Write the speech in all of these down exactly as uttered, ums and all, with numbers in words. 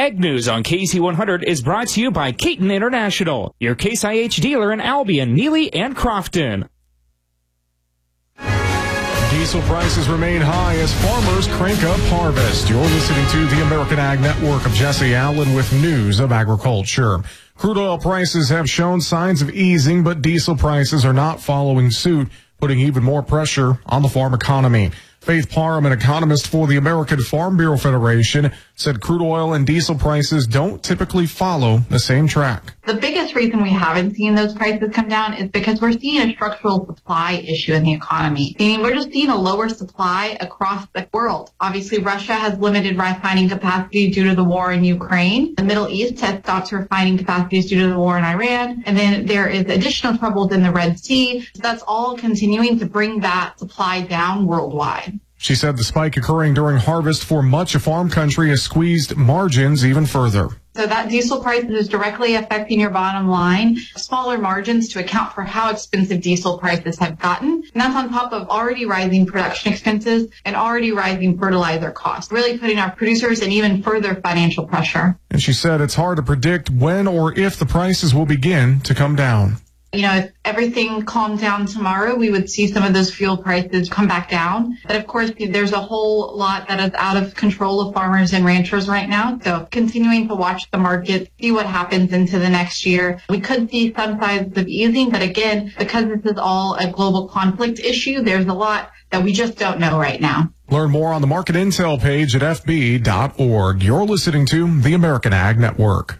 Ag News on K C one hundred is brought to you by Caton International, your Case I H dealer in Albion, Neely, and Crofton. Diesel prices remain high as farmers crank up harvest. You're listening to the American Ag Network. Of Jesse Allen with news of agriculture. Crude oil prices have shown signs of easing, but diesel prices are not following suit, putting even more pressure on the farm economy. Faith Parham, an economist for the American Farm Bureau Federation, said crude oil and diesel prices don't typically follow the same track. The biggest reason we haven't seen those prices come down is because we're seeing a structural supply issue in the economy. I mean, we're just seeing a lower supply across the world. Obviously, Russia has limited refining capacity due to the war in Ukraine. The Middle East has stopped refining capacities due to the war in Iran. And then there is additional troubles in the Red Sea. So that's all continuing to bring that supply down worldwide. She said the spike occurring during harvest for much of farm country has squeezed margins even further. So that diesel price is directly affecting your bottom line. Smaller margins to account for how expensive diesel prices have gotten. And that's on top of already rising production expenses and already rising fertilizer costs, really putting our producers in even further financial pressure. And she said it's hard to predict when or if the prices will begin to come down. You know, if everything calmed down tomorrow, we would see some of those fuel prices come back down. But of course, there's a whole lot that is out of control of farmers and ranchers right now. So continuing to watch the market, see what happens into the next year. We could see some signs of easing, but again, because this is all a global conflict issue, there's a lot that we just don't know right now. Learn more on the market intel page at f b dot org. You're listening to the American Ag Network.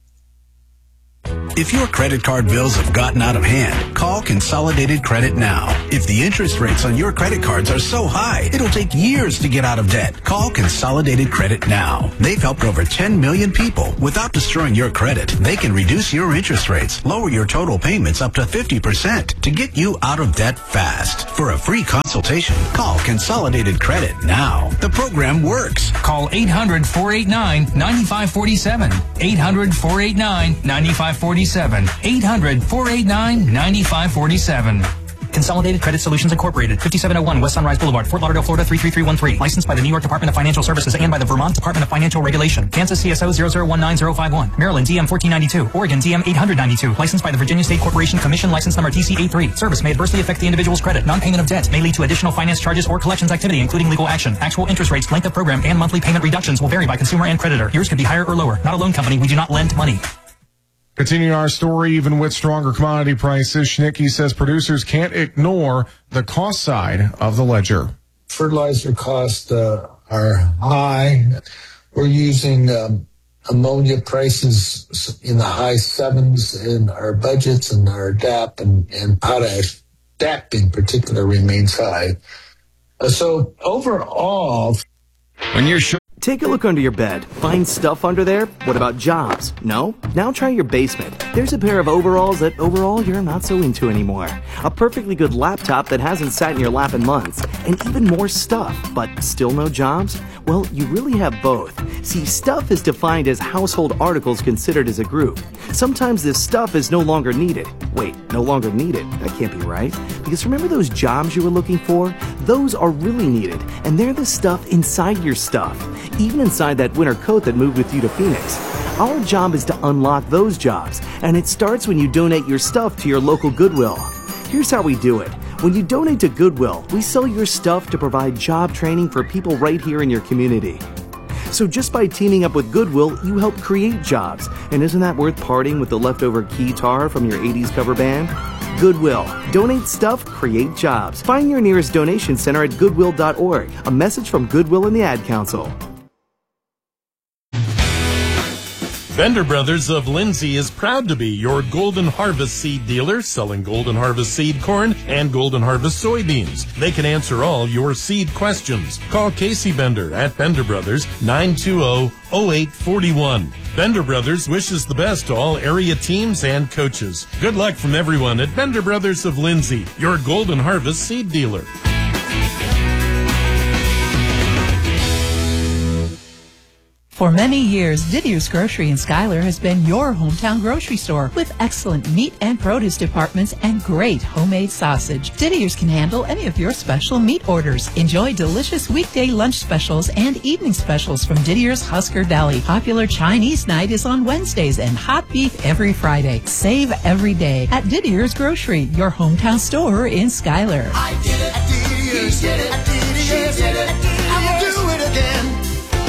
If your credit card bills have gotten out of hand, call Consolidated Credit now. If the interest rates on your credit cards are so high, it'll take years to get out of debt. Call Consolidated Credit now. They've helped over ten million people without destroying your credit. They can reduce your interest rates, lower your total payments up to fifty percent to get you out of debt fast. For a free consultation, call Consolidated Credit now. The program works. Call eight hundred, four eight nine, nine five four seven. eight hundred, four eight nine, nine five four seven. eight hundred, four eight nine, nine five four seven. Consolidated Credit Solutions Incorporated, fifty-seven oh one West Sunrise Boulevard, Fort Lauderdale, Florida three three three one three. Licensed by the New York Department of Financial Services and by the Vermont Department of Financial Regulation. Kansas C S O zero zero one nine zero five one. Maryland D M fourteen ninety-two. Oregon D M eight ninety-two. Licensed by the Virginia State Corporation Commission. License number T C A three. Service may adversely affect the individual's credit. Non-payment of debt may lead to additional finance charges or collections activity, including legal action. Actual interest rates, length of program, and monthly payment reductions will vary by consumer and creditor. Yours could be higher or lower. Not a loan company. We do not lend money. Continuing our story, even with stronger commodity prices, Schnicke says producers can't ignore the cost side of the ledger. Fertilizer costs uh, are high. We're using um, ammonia prices in the high sevens in our budgets, and our D A P and, and potash, D A P in particular, remains high. Uh, so overall, when you're sure. Take a look under your bed. Find stuff under there? What about jobs? No? Now try your basement. There's a pair of overalls that overall you're not so into anymore. A perfectly good laptop that hasn't sat in your lap in months. And even more stuff, but still no jobs? Well, you really have both. See, stuff is defined as household articles considered as a group. Sometimes this stuff is no longer needed. Wait, no longer needed? That can't be right. Because remember those jobs you were looking for? Those are really needed, and they're the stuff inside your stuff. Even inside that winter coat that moved with you to Phoenix. Our job is to unlock those jobs, and it starts when you donate your stuff to your local Goodwill. Here's how we do it. When you donate to Goodwill, we sell your stuff to provide job training for people right here in your community. So just by teaming up with Goodwill, you help create jobs. And isn't that worth parting with the leftover guitar from your eighties cover band? Goodwill. Donate stuff, create jobs. Find your nearest donation center at goodwill dot org. A message from Goodwill and the Ad Council. Bender Brothers of Lindsay is proud to be your Golden Harvest seed dealer, selling Golden Harvest seed corn and Golden Harvest soybeans. They can answer all your seed questions. Call Casey Bender at Bender Brothers, nine two zero, zero eight four one. Bender Brothers wishes the best to all area teams and coaches. Good luck from everyone at Bender Brothers of Lindsay, your Golden Harvest seed dealer. For many years, Didier's Grocery in Schuyler has been your hometown grocery store with excellent meat and produce departments and great homemade sausage. Didier's can handle any of your special meat orders. Enjoy delicious weekday lunch specials and evening specials from Didier's Husker Deli. Popular Chinese night is on Wednesdays and hot beef every Friday. Save every day at Didier's Grocery, your hometown store in Schuyler. I did it at Didier's. Did it at Didier's. She did it at Didier's. I will do it again.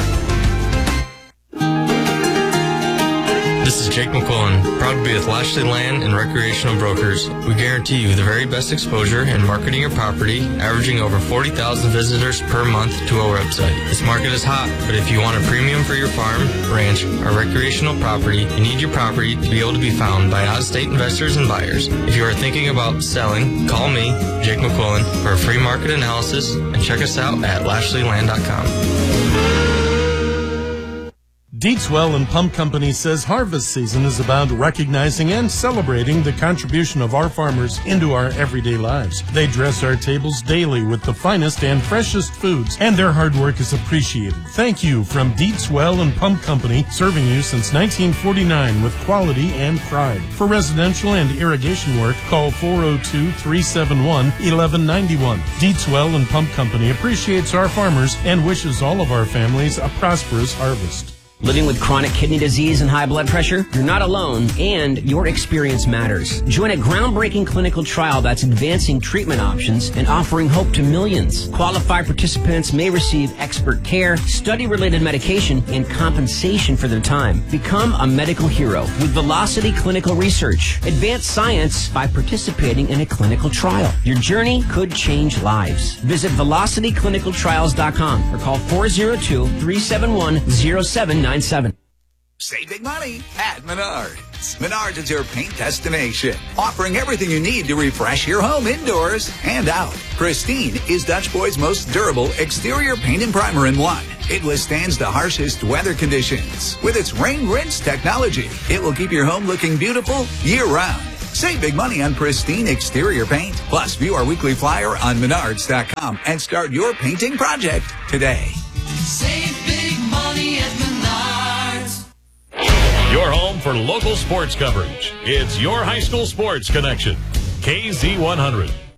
This is Jake McQuillan, proud to be with Lashley Land and Recreational Brokers. We guarantee you the very best exposure in marketing your property, averaging over forty thousand visitors per month to our website. This market is hot, but if you want a premium for your farm, ranch, or recreational property, you need your property to be able to be found by out-of-state investors and buyers. If you are thinking about selling, call me, Jake McQuillan, for a free market analysis and check us out at lashley land dot com. Dietz Well and Pump Company says harvest season is about recognizing and celebrating the contribution of our farmers into our everyday lives. They dress our tables daily with the finest and freshest foods, and their hard work is appreciated. Thank you from Dietz Well and Pump Company, serving you since nineteen forty-nine with quality and pride. For residential and irrigation work, call four oh two, three seven one, one one nine one. Dietz Well and Pump Company appreciates our farmers and wishes all of our families a prosperous harvest. Living with chronic kidney disease and high blood pressure? You're not alone, and your experience matters. Join a groundbreaking clinical trial that's advancing treatment options and offering hope to millions. Qualified participants may receive expert care, study-related medication, and compensation for their time. Become a medical hero with Velocity Clinical Research. Advance science by participating in a clinical trial. Your journey could change lives. Visit velocity clinical trials dot com or call four oh two, three seven one, oh seven nine seven. Save big money at Menards. Menards is your paint destination, offering everything you need to refresh your home indoors and out. Pristine is Dutch Boy's most durable exterior paint and primer in one. It withstands the harshest weather conditions. With its rain rinse technology, it will keep your home looking beautiful year-round. Save big money on Pristine exterior paint. Plus, view our weekly flyer on menards dot com and start your painting project today. Save big money at Menards. Your home for local sports coverage. It's your high school sports connection. K Z one hundred.